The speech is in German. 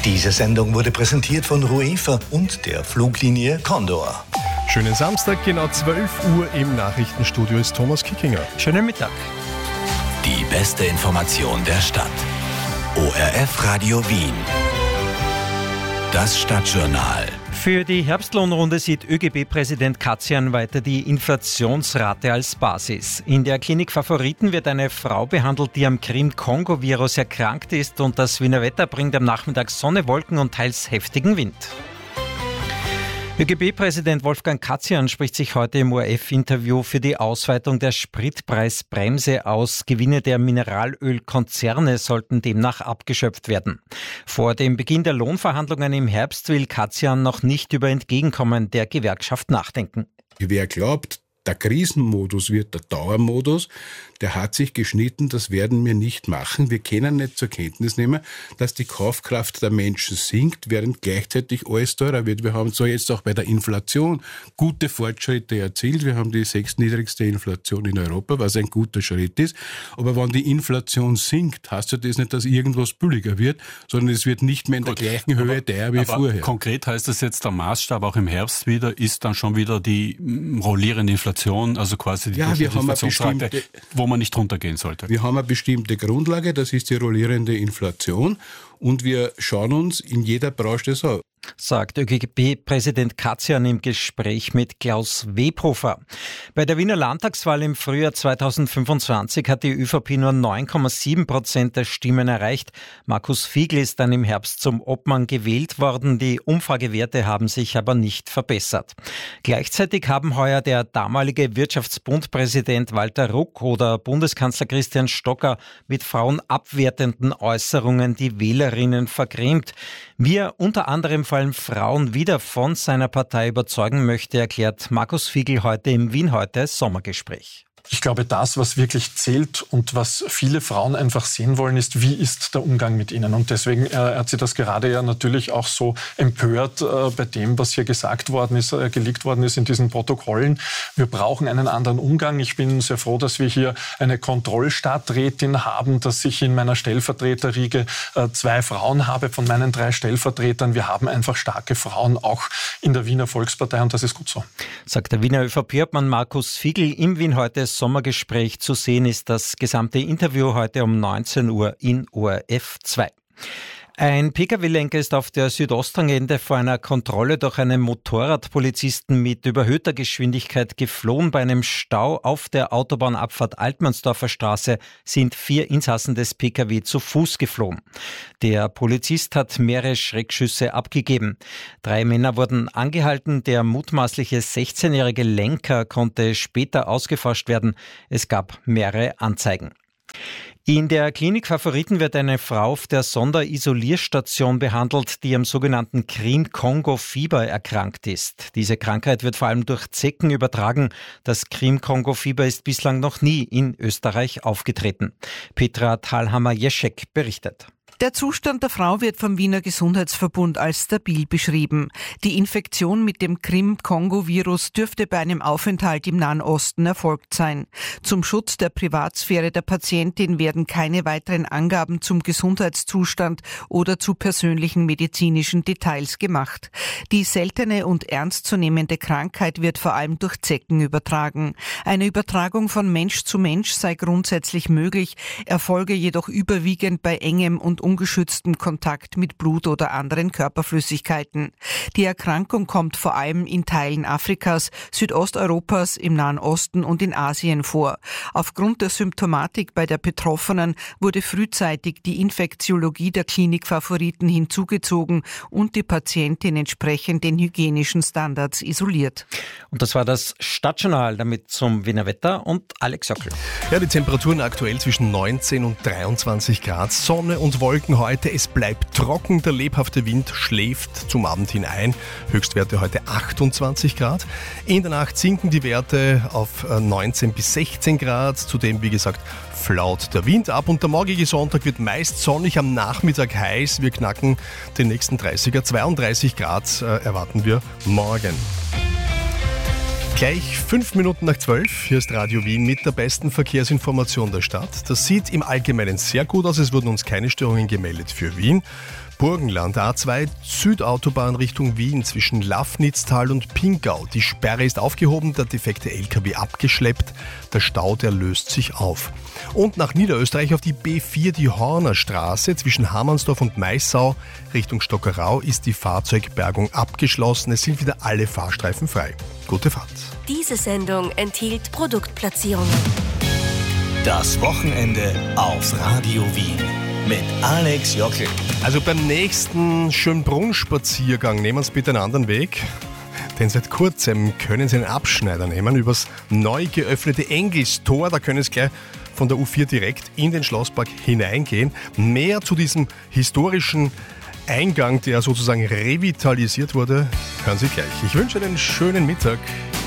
Diese Sendung wurde präsentiert von UEFA und der Fluglinie Condor. Schönen Samstag, genau 12 Uhr im Nachrichtenstudio ist Thomas Kickinger. Schönen Mittag. Die beste Information der Stadt. ORF Radio Wien. Das Stadtjournal. Für die Herbstlohnrunde sieht ÖGB-Präsident Katian weiter die Inflationsrate als Basis. In der Klinik Favoriten wird eine Frau behandelt, die am Krim-Kongo-Virus erkrankt ist, und das Wiener Wetter bringt am Nachmittag Sonne, Wolken und teils heftigen Wind. ÖGB-Präsident Wolfgang Katian spricht sich heute im ORF-Interview für die Ausweitung der Spritpreisbremse aus. Gewinne der Mineralölkonzerne sollten demnach abgeschöpft werden. Vor dem Beginn der Lohnverhandlungen im Herbst will Katian noch nicht über Entgegenkommen der Gewerkschaft nachdenken. Wer glaubt, der Krisenmodus wird der Dauermodus, der hat sich geschnitten, das werden wir nicht machen. Wir können nicht zur Kenntnis nehmen, dass die Kaufkraft der Menschen sinkt, während gleichzeitig alles teurer wird. Wir haben so jetzt auch bei der Inflation gute Fortschritte erzielt. Wir haben die 6. niedrigste Inflation in Europa, was ein guter Schritt ist. Aber wenn die Inflation sinkt, heißt ja das nicht, dass irgendwas billiger wird, sondern es wird nicht mehr in der gleichen Höhe teuer wie vorher. Konkret heißt das jetzt, der Maßstab auch im Herbst wieder, ist dann schon wieder die rollierende Inflation, also quasi die Inflationsrate, wo man nicht runtergehen sollte. Wir haben eine bestimmte Grundlage, das ist die rollierende Inflation, und wir schauen uns in jeder Branche das an. Sagt ÖGB-Präsident Katian im Gespräch mit Klaus Webhofer. Bei der Wiener Landtagswahl im Frühjahr 2025 hat die ÖVP nur 9,7% der Stimmen erreicht. Markus Fiegel ist dann im Herbst zum Obmann gewählt worden. Die Umfragewerte haben sich aber nicht verbessert. Gleichzeitig haben heuer der damalige Wirtschaftsbundpräsident Walter Ruck oder Bundeskanzler Christian Stocker mit frauenabwertenden Äußerungen die Wählerinnen vergrämt. Wie er unter anderem vor allem Frauen wieder von seiner Partei überzeugen möchte, erklärt Markus Fiegel heute im Wien heute Sommergespräch. Ich glaube, das, was wirklich zählt und was viele Frauen einfach sehen wollen, ist, wie ist der Umgang mit ihnen. Und deswegen hat sie das gerade ja natürlich auch so empört bei dem, was hier gesagt worden ist, geleakt worden ist in diesen Protokollen. Wir brauchen einen anderen Umgang. Ich bin sehr froh, dass wir hier eine Kontrollstadträtin haben, dass ich in meiner Stellvertreterriege 2 Frauen habe von meinen 3 Stellvertretern. Wir haben einfach starke Frauen auch in der Wiener Volkspartei, und das ist gut so. Sagt der Wiener ÖVP-Obmann Markus Fiegel. Im Wien heute Sommergespräch zu sehen ist das gesamte Interview heute um 19 Uhr in ORF 2. Ein Pkw-Lenker ist auf der Südosttangente vor einer Kontrolle durch einen Motorradpolizisten mit überhöhter Geschwindigkeit geflohen. Bei einem Stau auf der Autobahnabfahrt Altmannsdorfer Straße sind 4 Insassen des Pkw zu Fuß geflohen. Der Polizist hat mehrere Schreckschüsse abgegeben. 3 Männer wurden angehalten. Der mutmaßliche 16-jährige Lenker konnte später ausgeforscht werden. Es gab mehrere Anzeigen. In der Klinik Favoriten wird eine Frau auf der Sonderisolierstation behandelt, die am sogenannten Krim-Kongo-Fieber erkrankt ist. Diese Krankheit wird vor allem durch Zecken übertragen. Das Krim-Kongo-Fieber ist bislang noch nie in Österreich aufgetreten. Petra Thalhammer-Jeschek berichtet. Der Zustand der Frau wird vom Wiener Gesundheitsverbund als stabil beschrieben. Die Infektion mit dem Krim-Kongo-Virus dürfte bei einem Aufenthalt im Nahen Osten erfolgt sein. Zum Schutz der Privatsphäre der Patientin werden keine weiteren Angaben zum Gesundheitszustand oder zu persönlichen medizinischen Details gemacht. Die seltene und ernstzunehmende Krankheit wird vor allem durch Zecken übertragen. Eine Übertragung von Mensch zu Mensch sei grundsätzlich möglich, erfolge jedoch überwiegend bei engem und ungeschütztem Kontakt mit Blut oder anderen Körperflüssigkeiten. Die Erkrankung kommt vor allem in Teilen Afrikas, Südosteuropas, im Nahen Osten und in Asien vor. Aufgrund der Symptomatik bei der Betroffenen wurde frühzeitig die Infektiologie der Klinik Favoriten hinzugezogen und die Patientin entsprechend den hygienischen Standards isoliert. Und das war das Stadtjournal, damit zum Wiener Wetter und Alex Söckl. Ja, die Temperaturen aktuell zwischen 19 und 23 Grad, Sonne und Wolken heute. Es bleibt trocken, der lebhafte Wind schläft zum Abend hinein. Höchstwerte heute 28 Grad. In der Nacht sinken die Werte auf 19 bis 16 Grad. Zudem, wie gesagt, flaut der Wind ab und der morgige Sonntag wird meist sonnig, am Nachmittag heiß. Wir knacken den nächsten 30er, 32 Grad erwarten wir morgen. Gleich 5 Minuten nach 12, hier ist Radio Wien mit der besten Verkehrsinformation der Stadt. Das sieht im Allgemeinen sehr gut aus, es wurden uns keine Störungen gemeldet für Wien. Burgenland, A2 Südautobahn Richtung Wien zwischen Lafnitztal und Pingau. Die Sperre ist aufgehoben, der defekte LKW abgeschleppt. Der Stau, der löst sich auf. Und nach Niederösterreich auf die B4, die Hornerstraße zwischen Hamannsdorf und Maissau Richtung Stockerau ist die Fahrzeugbergung abgeschlossen. Es sind wieder alle Fahrstreifen frei. Gute Fahrt. Diese Sendung enthielt Produktplatzierungen. Das Wochenende auf Radio Wien mit Alex Jockel. Also beim nächsten Schönbrunn-Spaziergang nehmen Sie bitte einen anderen Weg. Denn seit kurzem können Sie einen Abschneider nehmen übers neu geöffnete Engelstor. Da können Sie gleich von der U4 direkt in den Schlosspark hineingehen. Mehr zu diesem historischen Eingang, der sozusagen revitalisiert wurde, hören Sie gleich. Ich wünsche einen schönen Mittag.